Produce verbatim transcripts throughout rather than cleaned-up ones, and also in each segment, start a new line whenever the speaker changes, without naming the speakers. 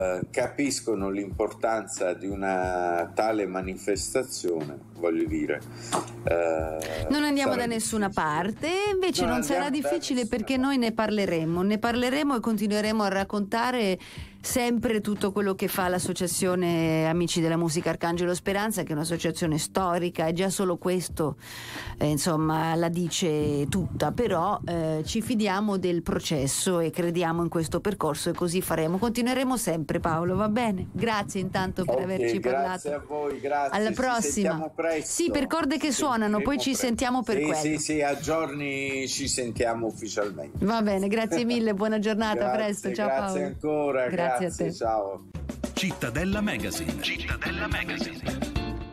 eh, capiscono l'importanza di una tale manifestazione, voglio dire. Eh,
non andiamo da nessuna parte, invece non, non sarà difficile perché noi ne parleremo, ne parleremo e continueremo a raccontare sempre tutto quello che fa l'associazione Amici della Musica Arcangelo Speranza, che è un'associazione storica e già solo questo eh, insomma la dice tutta, però eh, ci fidiamo del processo e crediamo in questo percorso e così faremo, continueremo sempre. Paolo, va bene? Grazie intanto per
okay,
averci parlato.
Grazie a voi, grazie.
Alla
ci
prossima. Sì, per corde che ci suonano, poi ci presto. Sentiamo per
sì,
quello.
Sì, sì, a giorni ci sentiamo ufficialmente.
Va bene, grazie mille, buona giornata,
grazie,
a presto, ciao
grazie
Paolo.
Grazie ancora, grazie,
grazie a te.
Ciao.
Cittadella Magazine. Cittadella Magazine.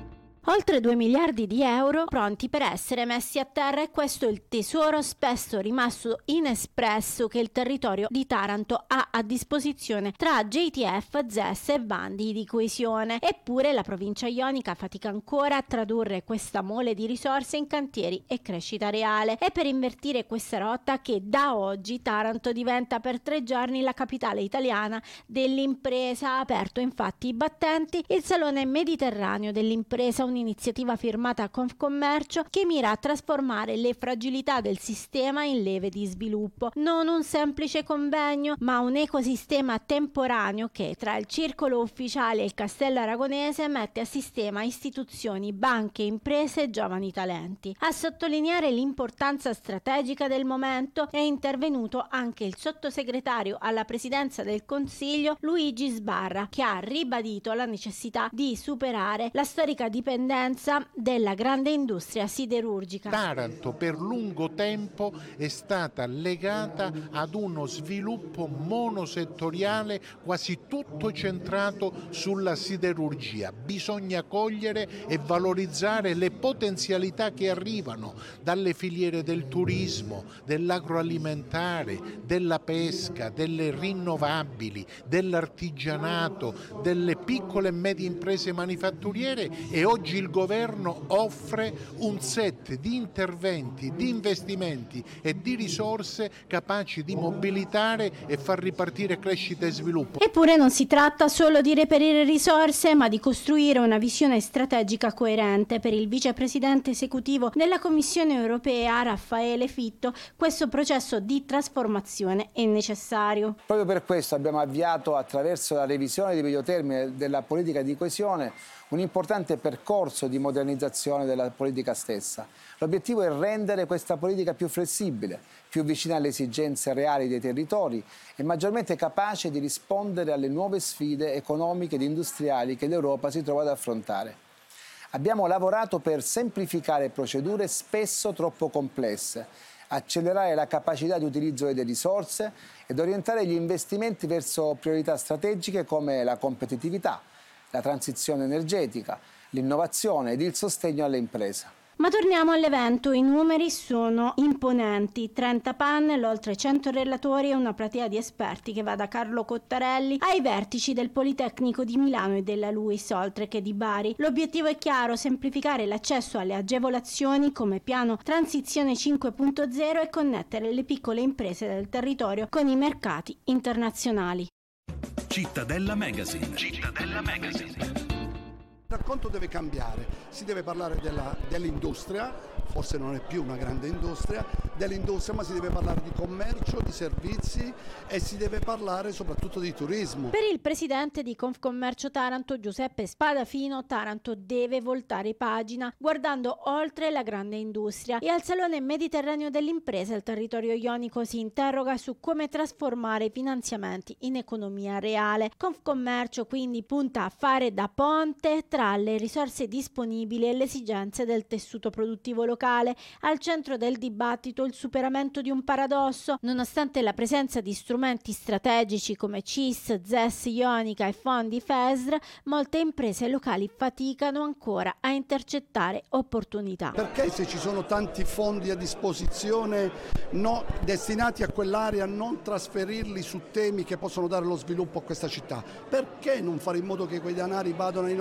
Oltre due miliardi di euro pronti per essere messi a terra, e questo è il tesoro spesso rimasto inespresso che il territorio di Taranto ha a disposizione tra J T F, Z E S e bandi di coesione. Eppure la provincia ionica fatica ancora a tradurre questa mole di risorse in cantieri e crescita reale. È per invertire questa rotta che da oggi Taranto diventa per tre giorni la capitale italiana dell'impresa. Ha aperto infatti i battenti il Salone Mediterraneo dell'impresa, un'iniziativa firmata a Confcommercio che mira a trasformare le fragilità del sistema in leve di sviluppo. Non un semplice convegno, ma un ecosistema temporaneo che tra il circolo ufficiale e il Castello Aragonese mette a sistema istituzioni, banche, imprese e giovani talenti. A sottolineare l'importanza strategica del momento è intervenuto anche il sottosegretario alla Presidenza del Consiglio Luigi Sbarra, che ha ribadito la necessità di superare la storica dipendenza della grande industria siderurgica.
Taranto per lungo tempo è stata legata ad uno sviluppo monosettoriale quasi tutto centrato sulla siderurgia. Bisogna cogliere e valorizzare le potenzialità che arrivano dalle filiere del turismo, dell'agroalimentare, della pesca, delle rinnovabili, dell'artigianato, delle piccole e medie imprese manifatturiere, e oggi il governo offre un set di interventi, di investimenti e di risorse capaci di mobilitare e far ripartire crescita e sviluppo.
Eppure non si tratta solo di reperire risorse, ma di costruire una visione strategica coerente. Per il vicepresidente esecutivo della Commissione europea, Raffaele Fitto, questo processo di trasformazione è necessario.
Proprio per questo abbiamo avviato, attraverso la revisione di medio termine della politica di coesione, un importante percorso di modernizzazione della politica stessa. L'obiettivo è rendere questa politica più flessibile, più vicina alle esigenze reali dei territori e maggiormente capace di rispondere alle nuove sfide economiche ed industriali che l'Europa si trova ad affrontare. Abbiamo lavorato per semplificare procedure spesso troppo complesse, accelerare la capacità di utilizzo delle risorse ed orientare gli investimenti verso priorità strategiche come la competitività, la transizione energetica, l'innovazione ed il sostegno alle imprese.
Ma torniamo all'evento, i numeri sono imponenti, trenta panel, oltre cento relatori e una platea di esperti che va da Carlo Cottarelli ai vertici del Politecnico di Milano e della LUISS, oltre che di Bari. L'obiettivo è chiaro: semplificare l'accesso alle agevolazioni come piano Transizione cinque punto zero e connettere le piccole imprese del territorio con i mercati internazionali.
Cittadella Magazine. Cittadella Magazine.
Il racconto deve cambiare, si deve parlare della, dell'industria, forse non è più una grande industria, dell'industria, ma si deve parlare di commercio, di servizi e si deve parlare soprattutto di turismo.
Per il presidente di Confcommercio Taranto, Giuseppe Spadafino, Taranto deve voltare pagina guardando oltre la grande industria, e al Salone Mediterraneo dell'impresa il territorio ionico si interroga su come trasformare i finanziamenti in economia reale. Confcommercio quindi punta a fare da ponte tra le risorse disponibili e le esigenze del tessuto produttivo locale. Al centro del dibattito il superamento di un paradosso: nonostante la presenza di strumenti strategici come C I S, Z E S, Ionica e fondi F E S R, molte imprese locali faticano ancora a intercettare opportunità.
Perché se ci sono tanti fondi a disposizione no, destinati a quell'area, non trasferirli su temi che possono dare lo sviluppo a questa città? Perché non fare in modo che quei denari vadano ai nostri giovani,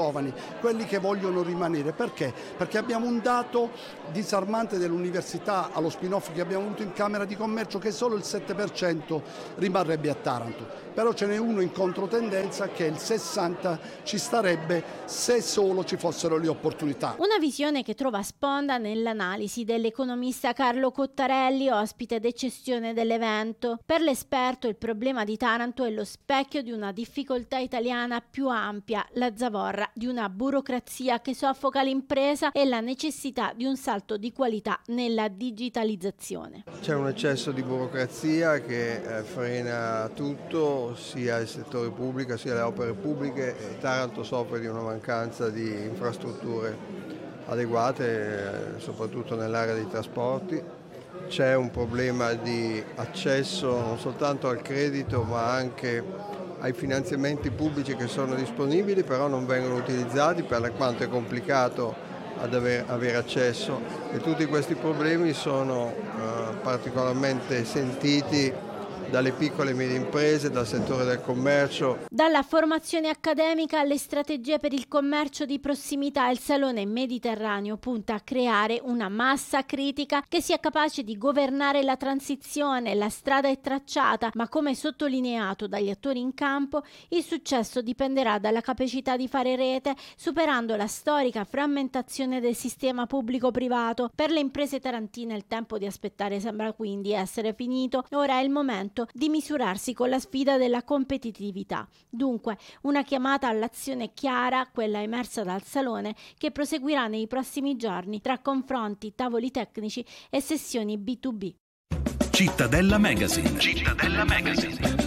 giovani, quelli che vogliono rimanere. Perché? Perché abbiamo un dato disarmante dell'università allo spin-off che abbiamo avuto in Camera di Commercio, che solo il sette per cento rimarrebbe a Taranto, però ce n'è uno in controtendenza che il sessanta per cento ci starebbe se solo ci fossero le opportunità.
Una visione che trova sponda nell'analisi dell'economista Carlo Cottarelli, ospite d'eccezione dell'evento. Per l'esperto il problema di Taranto è lo specchio di una difficoltà italiana più ampia, la zavorra di una burocrazia che soffoca l'impresa e la necessità di un salto di qualità nella digitalizzazione.
C'è un eccesso di burocrazia che eh, frena tutto, sia il settore pubblico sia le opere pubbliche. Taranto soffre di una mancanza di infrastrutture adeguate, eh, soprattutto nell'area dei trasporti. C'è un problema di accesso non soltanto al credito ma anche ai finanziamenti pubblici che sono disponibili, però non vengono utilizzati per quanto è complicato ad aver, avere accesso, e tutti questi problemi sono eh, particolarmente sentiti dalle piccole e medie imprese, dal settore del commercio.
Dalla formazione accademica alle strategie per il commercio di prossimità, il Salone Mediterraneo punta a creare una massa critica che sia capace di governare la transizione. La strada è tracciata, ma come sottolineato dagli attori in campo, il successo dipenderà dalla capacità di fare rete, superando la storica frammentazione del sistema pubblico-privato. Per le imprese tarantine il tempo di aspettare sembra quindi essere finito. Ora è il momento di misurarsi con la sfida della competitività. Dunque, una chiamata all'azione chiara, quella emersa dal Salone, che proseguirà nei prossimi giorni tra confronti, tavoli tecnici e sessioni B due B.
Cittadella Magazine. Cittadella Magazine.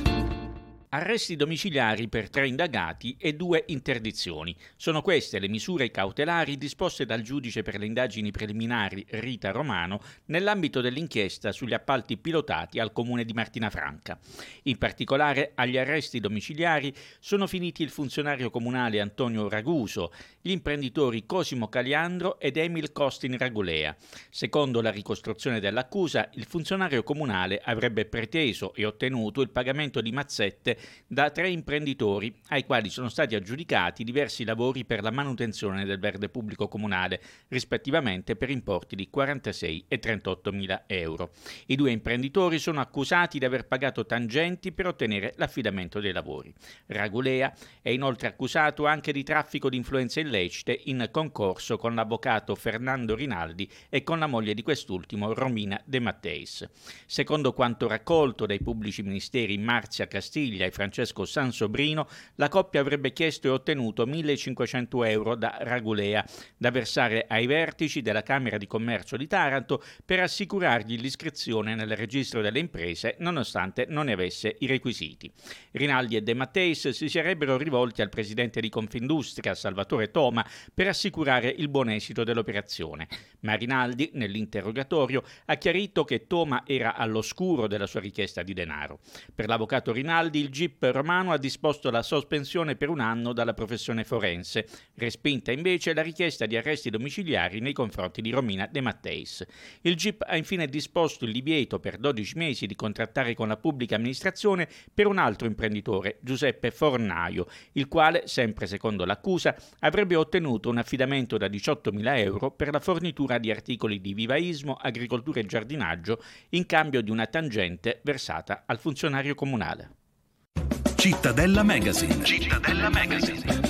Arresti domiciliari per tre indagati e due interdizioni. Sono queste le misure cautelari disposte dal giudice per le indagini preliminari Rita Romano nell'ambito dell'inchiesta sugli appalti pilotati al comune di Martinafranca. In particolare agli arresti domiciliari sono finiti il funzionario comunale Antonio Raguso, gli imprenditori Cosimo Caliandro ed Emil Costin Ragulea. Secondo la ricostruzione dell'accusa, il funzionario comunale avrebbe preteso e ottenuto il pagamento di mazzette da tre imprenditori ai quali sono stati aggiudicati diversi lavori per la manutenzione del verde pubblico comunale, rispettivamente per importi di quarantasei e trentotto mila euro. I due imprenditori sono accusati di aver pagato tangenti per ottenere l'affidamento dei lavori. Ragulea è inoltre accusato anche di traffico di influenze illecite in concorso con l'avvocato Fernando Rinaldi e con la moglie di quest'ultimo, Romina De Matteis. Secondo quanto raccolto dai pubblici ministeri Marzia Castiglia e Francesco Sansobrino, la coppia avrebbe chiesto e ottenuto millecinquecento euro da Ragulea da versare ai vertici della Camera di Commercio di Taranto per assicurargli l'iscrizione nel registro delle imprese nonostante non ne avesse i requisiti. Rinaldi e De Matteis si sarebbero rivolti al presidente di Confindustria, Salvatore Toma, per assicurare il buon esito dell'operazione, ma Rinaldi nell'interrogatorio ha chiarito che Toma era all'oscuro della sua richiesta di denaro. Per l'avvocato Rinaldi il G I P Romano ha disposto la sospensione per un anno dalla professione forense, respinta invece la richiesta di arresti domiciliari nei confronti di Romina De Matteis. Il G I P ha infine disposto il divieto per dodici mesi di contrattare con la pubblica amministrazione per un altro imprenditore, Giuseppe Fornaio, il quale, sempre secondo l'accusa, avrebbe ottenuto un affidamento da diciottomila euro per la fornitura di articoli di vivaismo, agricoltura e giardinaggio in cambio di una tangente versata al funzionario comunale.
Cittadella Magazine. Cittadella Magazine.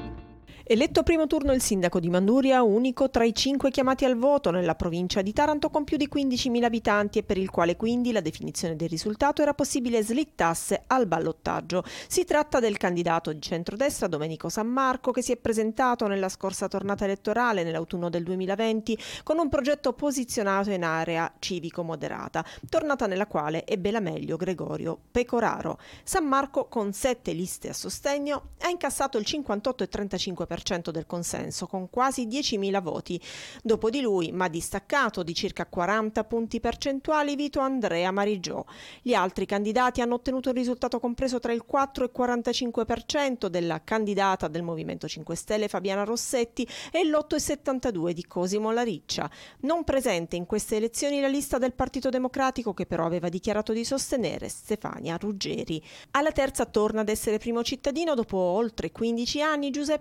Eletto primo turno il sindaco di Manduria, unico tra i cinque chiamati al voto nella provincia di Taranto con più di quindicimila abitanti e per il quale quindi la definizione del risultato era possibile slittasse al ballottaggio. Si tratta del candidato di centrodestra Domenico San Marco, che si è presentato nella scorsa tornata elettorale nell'autunno del duemilaventi con un progetto posizionato in area civico-moderata, tornata nella quale ebbe la meglio Gregorio Pecoraro. San Marco, con sette liste a sostegno, ha incassato il cinquantotto virgola trentacinque per cento del consenso con quasi diecimila voti. Dopo di lui, ma distaccato di circa quaranta punti percentuali, Vito Andrea Marigiò. Gli altri candidati hanno ottenuto un risultato compreso tra il quattro e il quarantacinque per cento della candidata del Movimento cinque Stelle Fabiana Rossetti e l'otto virgola settantadue per cento di Cosimo Lariccia. Non presente in queste elezioni la lista del Partito Democratico, che però aveva dichiarato di sostenere Stefania Ruggeri. Alla terza torna ad essere primo cittadino dopo oltre quindici anni Giuseppe Cristiano,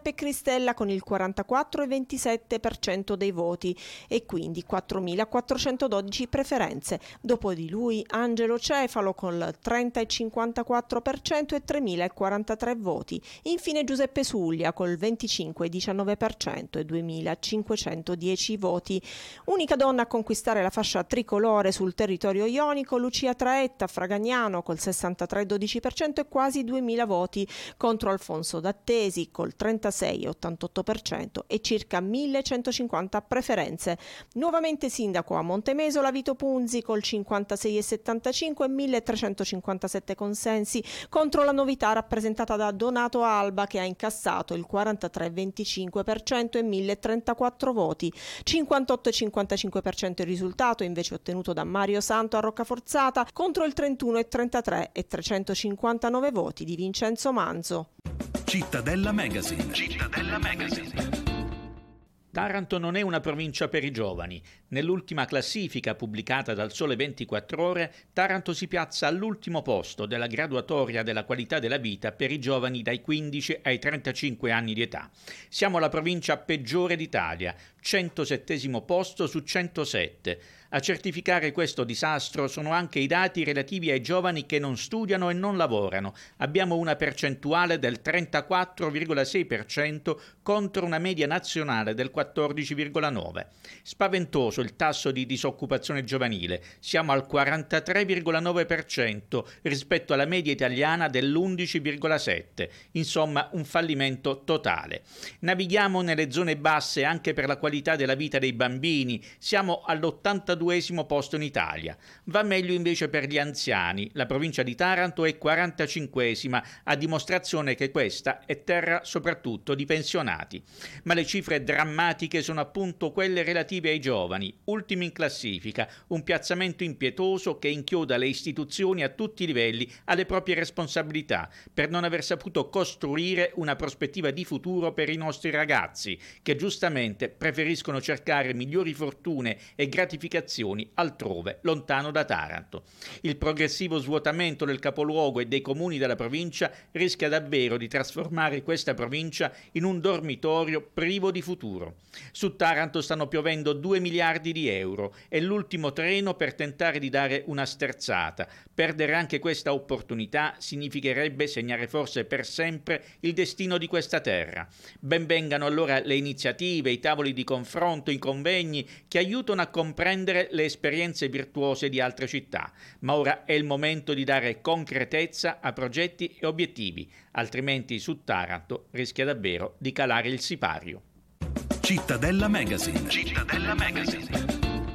Stella con il quarantaquattro virgola ventisette per cento dei voti e quindi quattromilaquattrocentododici preferenze. Dopo di lui Angelo Cefalo con il trenta virgola cinquantaquattro per cento e tremilaquarantatré voti. Infine Giuseppe Suglia col venticinque virgola diciannove per cento e duemilacinquecentodieci voti. Unica donna a conquistare la fascia tricolore sul territorio ionico, Lucia Traetta Fragagnano col sessantatré virgola dodici per cento e quasi duemila voti contro Alfonso D'Attesi col trentasei virgola ottantotto per cento e circa millecentocinquanta preferenze. Nuovamente sindaco a Montemesola Vito Punzi col cinquantasei virgola settantacinque e milletrecentocinquantasette consensi contro la novità rappresentata da Donato Alba che ha incassato il quarantatré virgola venticinque per cento e milletrentaquattro voti. cinquantotto virgola cinquantacinque per cento il risultato invece ottenuto da Mario Santo a Roccaforzata contro il trentuno virgola trentatré e trecentocinquantanove voti di Vincenzo Manzo.
Cittadella Magazine. Cittadella Magazine.
Taranto non è una provincia per i giovani. Nell'ultima classifica pubblicata dal Sole ventiquattro Ore, Taranto si piazza all'ultimo posto della graduatoria della qualità della vita per i giovani dai quindici ai trentacinque anni di età. Siamo la provincia peggiore d'Italia, centosettesimo posto su centosette. A certificare questo disastro sono anche i dati relativi ai giovani che non studiano e non lavorano. Abbiamo una percentuale del trentaquattro virgola sei per cento contro una media nazionale del quattordici virgola nove. Spaventoso il tasso di disoccupazione giovanile. Siamo al quarantatré virgola nove per cento rispetto alla media italiana dell'undici virgola sette. Insomma, un fallimento totale. Navighiamo nelle zone basse anche per la qualità della vita dei bambini. Siamo all'ottantaduesimo posto in Italia. Va meglio invece per gli anziani. La provincia di Taranto è quarantacinquesima, a dimostrazione che questa è terra soprattutto di pensionati. Ma le cifre drammatiche sono appunto quelle relative ai giovani, ultimi in classifica, un piazzamento impietoso che inchioda le istituzioni a tutti i livelli alle proprie responsabilità per non aver saputo costruire una prospettiva di futuro per i nostri ragazzi, che giustamente preferiscono cercare migliori fortune e gratificazioni altrove, lontano da Taranto. Il progressivo svuotamento del capoluogo e dei comuni della provincia rischia davvero di trasformare questa provincia in un dormitorio privo di futuro. Su Taranto stanno piovendo due miliardi di euro. È l'ultimo treno per tentare di dare una sterzata. Perdere anche questa opportunità significherebbe segnare forse per sempre il destino di questa terra. Ben vengano allora le iniziative, i tavoli di confronto, i convegni che aiutano a comprendere le esperienze virtuose di altre città, ma ora è il momento di dare concretezza a progetti e obiettivi, altrimenti su Taranto rischia davvero di calare il sipario.
Cittadella Magazine. Cittadella Magazine.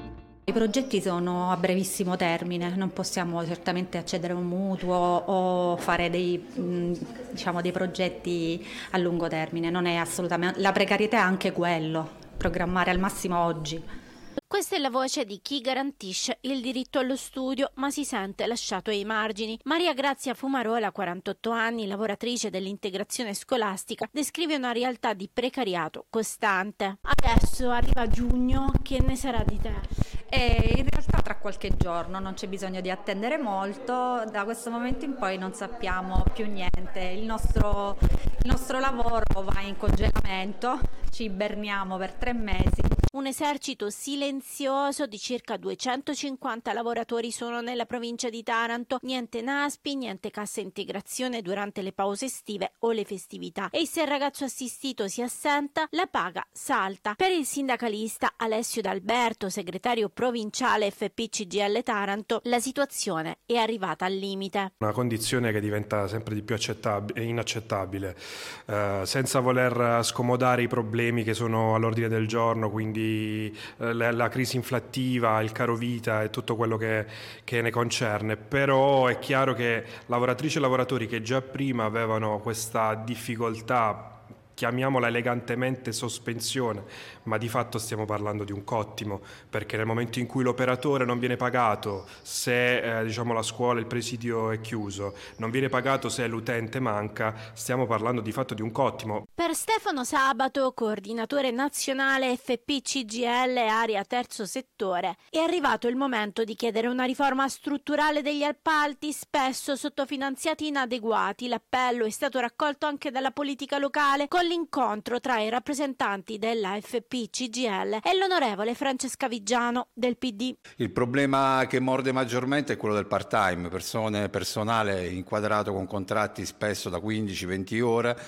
I progetti sono a brevissimo termine, non possiamo certamente accedere a un mutuo o fare dei, diciamo, dei progetti a lungo termine, non è assolutamente, la precarietà è anche quello, programmare al massimo oggi.
Questa è la voce di chi garantisce il diritto allo studio ma si sente lasciato ai margini. Maria Grazia Fumarola, quarantotto anni, lavoratrice dell'integrazione scolastica, descrive una realtà di precariato costante. Adesso arriva giugno, che ne sarà di te?
E in realtà tra qualche giorno, non c'è bisogno di attendere molto, da questo momento in poi non sappiamo più niente, il nostro, il nostro lavoro va in congelamento, ci iberniamo per tre mesi.
Un esercito silenzioso di circa duecentocinquanta lavoratori sono nella provincia di Taranto, niente NASPI, niente cassa integrazione durante le pause estive o le festività e se il ragazzo assistito si assenta la paga salta. Per il sindacalista Alessio D'Alberto, segretario provinciale F P C G I L Taranto, la situazione è arrivata al limite.
Una condizione che diventa sempre di più accettabile, inaccettabile, eh, senza voler scomodare i problemi che sono all'ordine del giorno, quindi La, la crisi inflattiva, il caro vita e tutto quello che, che ne concerne, però è chiaro che lavoratrici e lavoratori che già prima avevano questa difficoltà, chiamiamola elegantemente sospensione, ma di fatto stiamo parlando di un cottimo, perché nel momento in cui l'operatore non viene pagato se eh, diciamo la scuola, il presidio è chiuso, non viene pagato se l'utente manca, stiamo parlando di fatto di un cottimo.
Per Per Stefano Sabato, coordinatore nazionale F P C G I L Area Terzo Settore, è arrivato il momento di chiedere una riforma strutturale degli appalti, spesso sottofinanziati inadeguati. L'appello è stato raccolto anche dalla politica locale con l'incontro tra i rappresentanti della F P C G I L e l'onorevole Francesca Viggiano del P D.
Il problema che morde maggiormente è quello del part-time, persone, personale inquadrato con contratti spesso da quindici venti ore,